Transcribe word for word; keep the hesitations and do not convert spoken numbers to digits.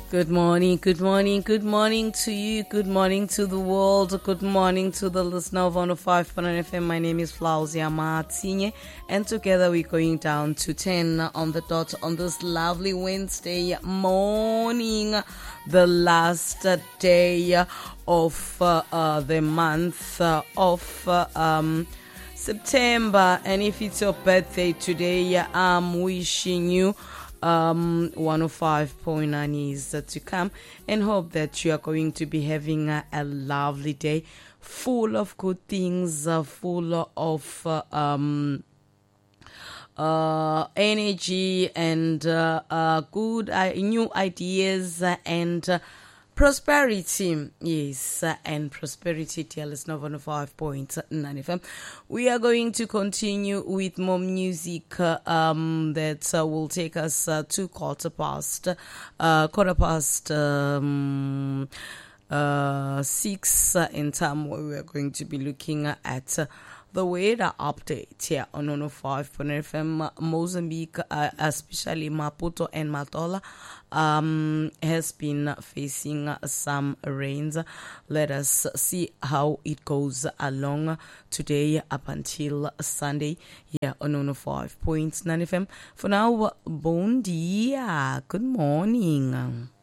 Good morning, good morning, good morning to you, good morning to the world, good morning to the listener of one oh five point nine F M. My name is Flauzia Martinye, and together we're going down to ten on the dot on this lovely Wednesday morning, the last day of uh, uh, the month uh, of uh, um, September. And if it's your birthday today, I'm wishing you um one oh five point nine is to come, and hope that you are going to be having a, a lovely day full of good things, uh, full of uh, um uh energy and uh, uh good uh, new ideas uh, and uh, prosperity. Yes, uh, and prosperity. Tell us one oh five point nine F M. We are going to continue with more music uh, um, that uh, will take us uh, to quarter past, uh, quarter past um, uh, six uh, in time, where we are going to be looking at uh, the weather update here on one oh five point nine F M. Mozambique, uh, especially Maputo and Matola, um, has been facing some rains. Let us see how it goes along today up until Sunday here on one oh five point nine F M. For now, bon dia, good morning.